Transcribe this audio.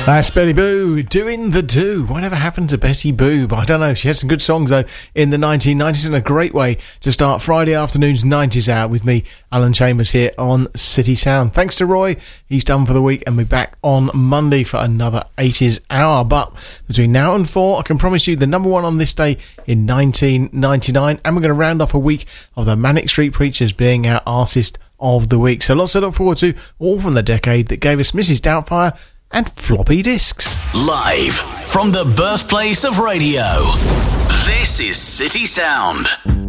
That's Betty Boo doing the do. Whatever happened to Betty Boo? But I don't know. She had some good songs, though, in the 1990s, and a great way to start Friday afternoon's 90s out with me, Alan Chambers, here on City Sound. Thanks to Roy. He's done for the week, and we're back on Monday for another 80s hour. But between now and 4, I can promise you the number one on this day in 1999, and we're going to round off a week of the Manic Street Preachers being our artist of the week. So lots to look forward to, all from the decade that gave us Mrs. Doubtfire and floppy disks. Live from the birthplace of radio, this is City Sound.